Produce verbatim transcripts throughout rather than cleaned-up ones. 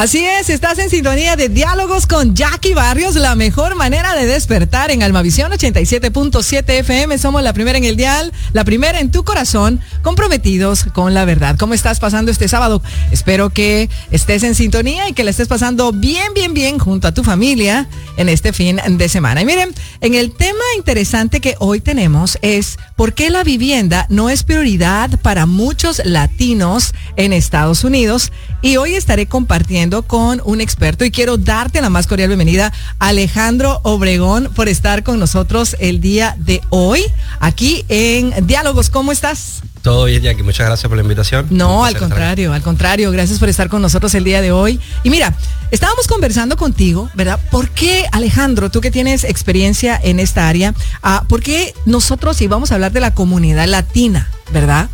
Así es, estás en sintonía de Diálogos con Jackie Barrios, la mejor manera de despertar en Almavisión ochenta y siete punto siete F M. Somos la primera en el dial, la primera en tu corazón, comprometidos con la verdad. ¿Cómo estás pasando este sábado? Espero que estés en sintonía y que la estés pasando bien, bien, bien junto a tu familia en este fin de semana. Y miren, en el tema interesante que hoy tenemos es ¿por qué la vivienda no es prioridad para muchos latinos en Estados Unidos? Y hoy estaré compartiendo con un experto y quiero darte la más cordial bienvenida, Alejandro Obregón, por estar con nosotros el día de hoy aquí en Diálogos. ¿Cómo estás? Todo bien, Jackie. Muchas gracias por la invitación. No, al contrario, al contrario. Gracias por estar con nosotros el día de hoy. Y mira, estábamos conversando contigo, ¿verdad? ¿Por qué, Alejandro, tú que tienes experiencia en esta área, uh, por qué nosotros, y vamos a hablar de la comunidad latina, ¿verdad?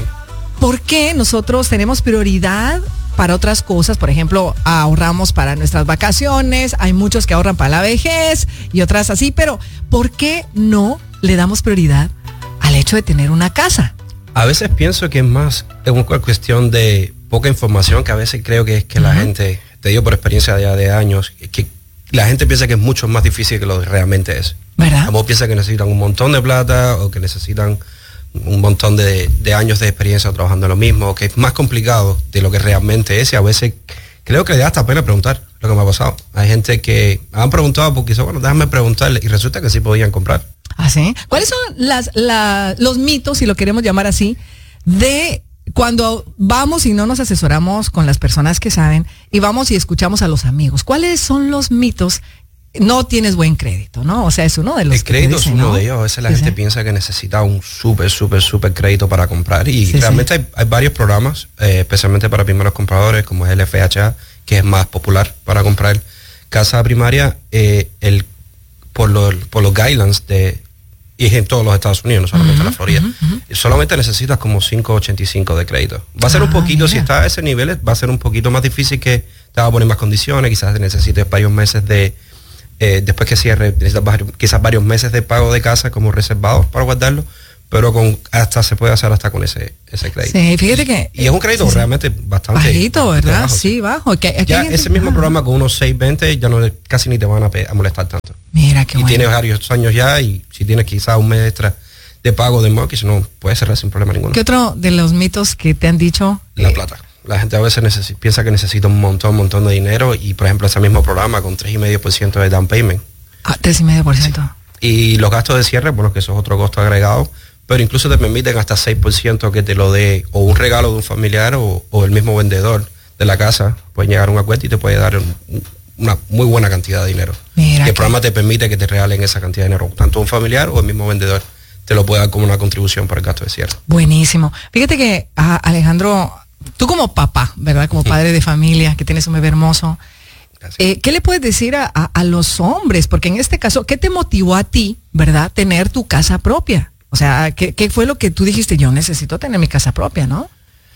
¿Por qué nosotros tenemos prioridad para otras cosas? Por ejemplo, ahorramos para nuestras vacaciones, hay muchos que ahorran para la vejez y otras así, pero ¿por qué no le damos prioridad al hecho de tener una casa? A veces pienso que es más es una cuestión de poca información, que a veces creo que es que uh-huh. la gente, te digo por experiencia de, de años, que la gente piensa que es mucho más difícil que lo que realmente es. ¿Verdad? Como piensa que necesitan un montón de plata o que necesitan un montón de, de años de experiencia trabajando en lo mismo, que es más complicado de lo que realmente es, y a veces creo que le da hasta pena preguntar lo que me ha pasado. Hay gente que han preguntado porque dice, bueno, déjame preguntarle, y resulta que sí podían comprar. ¿Ah, sí? ¿Cuáles son las, la, los mitos, si lo queremos llamar así, de cuando vamos y no nos asesoramos con las personas que saben y vamos y escuchamos a los amigos? ¿Cuáles son los mitos? No tienes buen crédito, ¿no? O sea, es uno de los El crédito dicen, es uno ¿no? de ellos. A veces la sí, gente sí. piensa que necesita un súper, súper, súper crédito para comprar. Y sí, realmente sí. Hay, hay varios programas, eh, especialmente para primeros compradores, como es el F H A, que es más popular para comprar casa primaria, eh, el, por, lo, por los guidelines de, y es en todos los Estados Unidos, no solamente uh-huh, en la Florida. Uh-huh, uh-huh. Solamente necesitas como cinco ochenta y cinco de crédito. Va a ser ah, un poquito, mira. Si estás a ese nivel, va a ser un poquito más difícil, que te va a poner más condiciones, quizás necesites varios meses de... Eh, después que cierre, necesitas varios, quizás varios meses de pago de casa como reservados para guardarlo, pero con hasta se puede hacer hasta con ese ese crédito. Sí, fíjate que... Y es un crédito sí, realmente sí. bastante... Bajito, bastante ¿verdad? bajo, sí, bajo. Que, que ya gente, ese mismo ah. programa con unos seis veinte ya no casi ni te van a, a molestar tanto. Mira qué y bueno. tienes varios años ya, y si tienes quizás un mes extra de pago de mortgage, no puedes cerrar sin problema ninguno. ¿Qué otro de los mitos que te han dicho? La eh, plata. La gente a veces necesita, piensa que necesita un montón, un montón de dinero, y por ejemplo ese mismo programa con tres coma cinco por ciento de down payment. Ah, tres coma cinco por ciento. Sí. Y los gastos de cierre, bueno, que eso es otro costo agregado, pero incluso te permiten hasta seis por ciento que te lo dé o un regalo de un familiar o, o el mismo vendedor de la casa. Pueden llegar a un acuerdo y te puede dar un, una muy buena cantidad de dinero. Mira que el que... programa te permite que te regalen esa cantidad de dinero, tanto un familiar o el mismo vendedor te lo puede dar como una contribución para el gasto de cierre. Buenísimo. Fíjate que, ah, Alejandro, tú como papá, ¿verdad? Como padre de familia, que tienes un bebé hermoso, Eh, ¿qué le puedes decir a, a, a los hombres? Porque en este caso, ¿qué te motivó a ti, verdad, tener tu casa propia? O sea, ¿qué, qué fue lo que tú dijiste? Yo necesito tener mi casa propia, ¿no?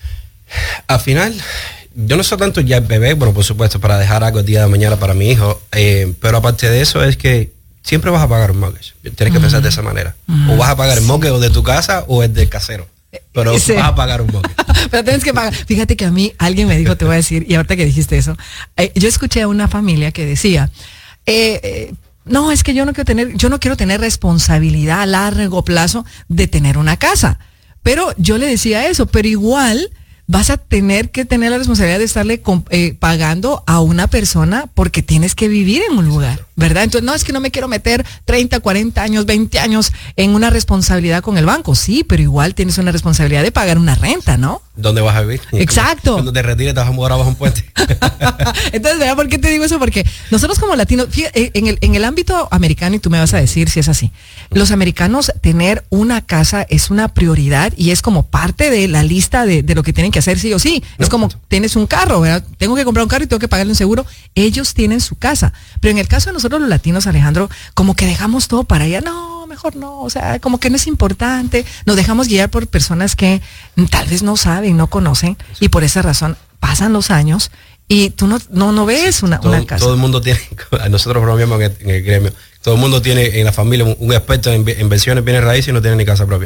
Al final, yo no soy tanto ya el bebé, bueno, por supuesto, para dejar algo el día de mañana para mi hijo, eh, pero aparte de eso es que siempre vas a pagar un mortgage. Tienes que uh-huh. pensar de esa manera. Uh-huh. O vas a pagar el mortgage o de tu casa o el del casero. Pero sí. vas a pagar un mortgage. Pero tienes que pagar. Fíjate que a mí alguien me dijo, te voy a decir, y ahorita que dijiste eso, eh, yo escuché a una familia que decía, eh, eh, no, es que yo no quiero tener, yo no quiero tener responsabilidad a largo plazo de tener una casa. Pero yo le decía eso, pero igual vas a tener que tener la responsabilidad de estarle eh, pagando a una persona porque tienes que vivir en un lugar, ¿verdad? Entonces, no es que no me quiero meter treinta, cuarenta años, veinte años en una responsabilidad con el banco. Sí, pero igual tienes una responsabilidad de pagar una renta, ¿no? ¿Dónde vas a vivir? Exacto. Cuando te retires te vas a mudar abajo un puente. Entonces, ¿verdad? ¿Por qué te digo eso? Porque nosotros como latinos, fíjate, en el, en el ámbito americano, y tú me vas a decir si es así, los americanos tener una casa es una prioridad y es como parte de la lista de, de lo que tienen que hacer sí o sí. No, es como no. Tienes un carro, ¿verdad? Tengo que comprar un carro y tengo que pagarle un seguro. Ellos tienen su casa. Pero en el caso de nosotros los latinos, Alejandro, como que dejamos todo para allá. No, mejor no. O sea, como que no es importante. Nos dejamos guiar por personas que tal vez no saben, no conocen. Y por esa razón pasan los años y tú no, no, no ves una, todo, una casa. Todo el mundo tiene, nosotros bromeamos en el, en el gremio, Todo el mundo tiene en la familia un, un experto en inversiones, bienes raíces y no tiene ni casa propia.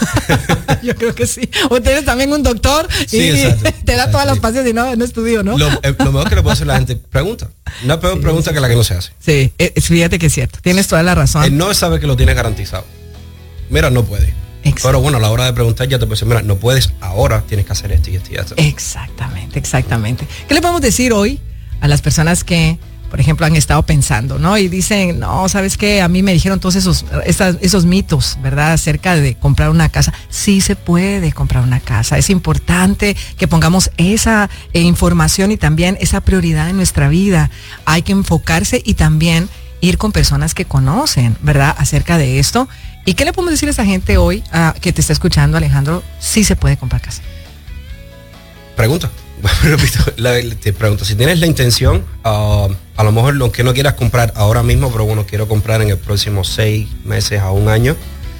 Yo creo que sí. O tienes también un doctor y sí, exacto, te da exacto, todas las sí. pacientes y no, no estudió, ¿no? Lo, eh, lo mejor que le puede hacer la gente, pregunta. Una peor sí, pregunta sí. que la que no se hace. Sí, eh, fíjate que es cierto. Tienes toda la razón. El no es saber que lo tienes garantizado. Mira, no puede. Exacto. Pero bueno, a la hora de preguntar ya te puede decir, mira, no puedes ahora, tienes que hacer esto y esto y esto. Exactamente, exactamente. ¿Qué le podemos decir hoy a las personas que, por ejemplo, han estado pensando, ¿no? Y dicen, no, ¿sabes qué? A mí me dijeron todos esos, esas, esos mitos, ¿verdad? Acerca de comprar una casa. Sí se puede comprar una casa. Es importante que pongamos esa eh, información y también esa prioridad en nuestra vida. Hay que enfocarse y también ir con personas que conocen, ¿verdad? Acerca de esto. ¿Y qué le podemos decir a esa gente hoy uh, que te está escuchando, Alejandro? Sí se puede comprar casa. Pregunta. Repito, la, te pregunto, si tienes la intención, uh, a lo mejor lo que no quieras comprar ahora mismo, pero bueno, quiero comprar en el próximo seis meses a un año,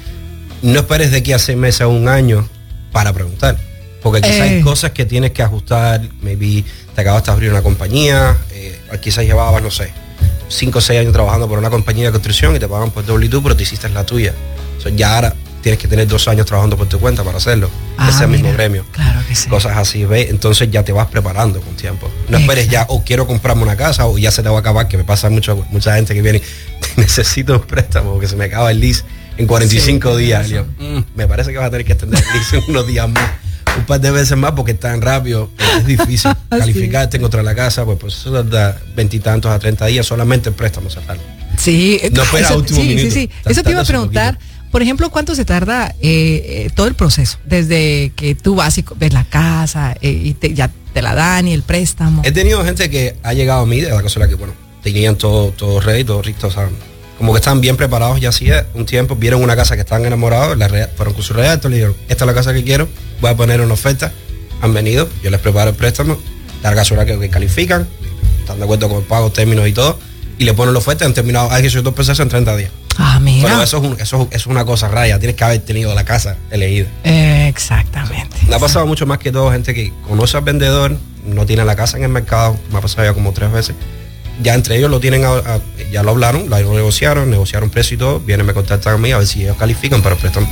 no esperes de aquí a seis meses a un año para preguntar, porque quizás eh. hay cosas que tienes que ajustar, maybe te acabas de abrir una compañía, eh, quizás llevabas, no sé, cinco o seis años trabajando por una compañía de construcción y te pagan por doble tú, pero te hiciste la tuya. So, ya ahora tienes que tener dos años trabajando por tu cuenta para hacerlo. Ah, ese es el mismo gremio. Claro que sí. Cosas así, ¿ves? Entonces ya te vas preparando con tiempo. No esperes ya, o quiero comprarme una casa, o ya se te va a acabar, que me pasa mucho, mucha gente que viene, necesito un préstamo, porque se me acaba el lease en cuarenta y cinco sí, días. Y yo, mm, me parece que vas a tener que extender el lease en unos días más. Un par de veces más porque es tan rápido, es difícil calificarte, encontrar la casa, pues, pues eso da veintitantos a treinta días, solamente el préstamo se tarda. Sí, no espera eso, último sí, minuto. sí, sí. Eso te iba a preguntar. Por ejemplo, ¿cuánto se tarda eh, eh, todo el proceso? Desde que tú vas y ves la casa eh, y te, ya te la dan y el préstamo. He tenido gente que ha llegado a mí de la cosa que, bueno, tenían todo, todo ready, todo rico, o sea, como que están bien preparados ya hacía un tiempo, vieron una casa que estaban enamorados, la re, fueron con su realtor, le dijeron, esta es la casa que quiero, voy a poner una oferta, han venido, yo les preparo el préstamo, la casualidad que, que califican, están de acuerdo con el pago, términos y todo, y le ponen la oferta, han terminado, hay que hacer dos procesos en treinta días. Ah, mira. Pero eso es, un, eso, eso es una cosa raya, tienes que haber tenido la casa elegida. Eh, exactamente. Me ha pasado mucho más que todo gente que conoce al vendedor, no tiene la casa en el mercado, me ha pasado ya como tres veces. Ya entre ellos lo tienen, a, a, ya lo hablaron, lo negociaron, negociaron precio y todo, vienen, me contactan a mí a ver si ellos califican para el préstamo.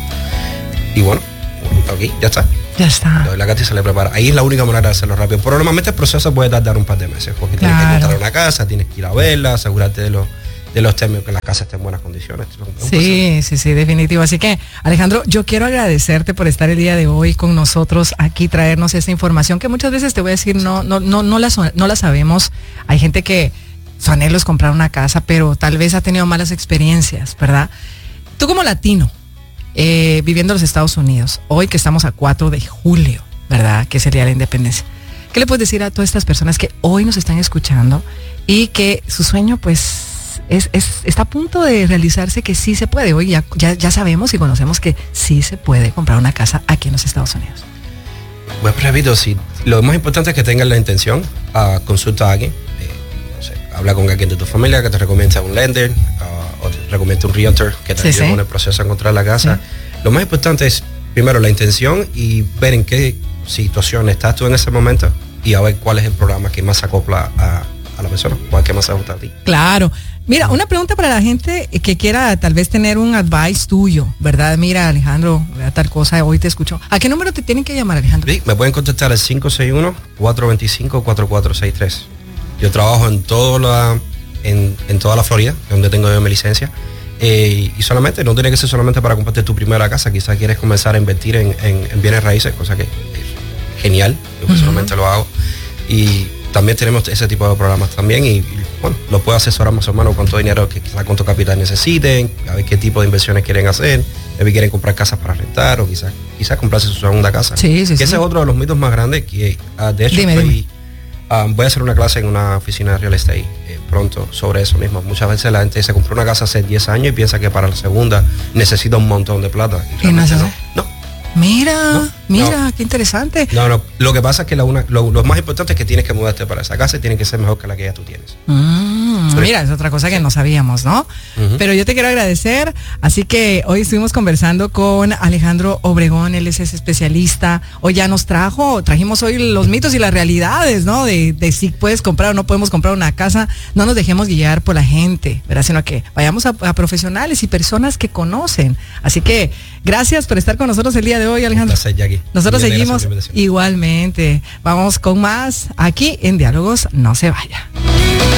Y bueno, aquí, ya está. Ya está. La casa se le prepara. Ahí es la única manera de hacerlo rápido. Pero normalmente el proceso puede tardar un par de meses, porque claro, tienes que encontrar una casa, tienes que ir a verla, asegurarte de los de los términos, que la casa esté en buenas condiciones. Sí, sí, sí, definitivo. Así que, Alejandro, yo quiero agradecerte por estar el día de hoy con nosotros aquí, traernos esta información que muchas veces te voy a decir, no, no, no, no la, no la sabemos. Hay gente que su anhelo es comprar una casa, pero tal vez ha tenido malas experiencias, ¿verdad? Tú como latino, eh, viviendo en los Estados Unidos, hoy que estamos a cuatro de julio, ¿verdad? Que es el Día de la Independencia. ¿Qué le puedes decir a todas estas personas que hoy nos están escuchando y que su sueño, pues, Es, es, está a punto de realizarse, que sí se puede? Hoy ya, ya, ya sabemos y conocemos que sí se puede comprar una casa aquí en los Estados Unidos. Bueno, repito, sí, lo más importante es que tengas la intención, uh, consulta a alguien, eh, no sé, habla con alguien de tu familia que te recomiende a un lender, uh, o te recomiende un realtor que te sí, ayude sí. con el proceso a encontrar la casa. Sí. Lo más importante es, primero, la intención y ver en qué situación estás tú en ese momento y a ver cuál es el programa que más se acopla a, a la persona, cuál que más se ajusta a ti. Claro. Mira, una pregunta para la gente que quiera tal vez tener un advice tuyo, ¿verdad? Mira, Alejandro, tal cosa, hoy te escucho. ¿A qué número te tienen que llamar, Alejandro? Sí, me pueden contactar al cinco seis uno, cuatro dos cinco, cuatro cuatro seis tres. Yo trabajo en, todo la, en, en toda la Florida, donde tengo yo mi licencia. Eh, y solamente, no tiene que ser solamente para comprarte tu primera casa, quizás quieres comenzar a invertir en, en, en bienes raíces, cosa que es genial, yo personalmente uh-huh. lo hago. Y también tenemos ese tipo de programas también y, y bueno, los puedo asesorar más o menos cuánto dinero, que quizás cuánto capital necesiten, a ver qué tipo de inversiones quieren hacer, a ver quieren comprar casas para rentar o quizás quizás comprarse su segunda casa. Sí, sí, que sí. Ese es otro de los mitos más grandes que uh, de hecho dime, estoy, dime. Um, voy a hacer una clase en una oficina de real estate eh, pronto sobre eso mismo. Muchas veces la gente se compró una casa hace diez años y piensa que para la segunda necesita un montón de plata. Y ¿Y no, no. no. Mira, no, mira, no. qué interesante. No, no, lo que pasa es que la una, lo, lo más importante es que tienes que mudarte para esa casa y tiene que ser mejor que la que ya tú tienes. Mm, Mm, mira, es otra cosa que no sabíamos, ¿no? Uh-huh. Pero yo te quiero agradecer. Así que hoy estuvimos conversando con Alejandro Obregón, él es ese especialista. Hoy ya nos trajo, trajimos hoy los mitos y las realidades, ¿no? De, de si puedes comprar o no podemos comprar una casa. No nos dejemos guiar por la gente, ¿verdad? Sino que vayamos a, a profesionales y personas que conocen. Así que gracias por estar con nosotros el día de hoy, Alejandro. Un placer, Jackie. Nosotros seguimos igualmente. Vamos con más aquí en Diálogos. No se vaya.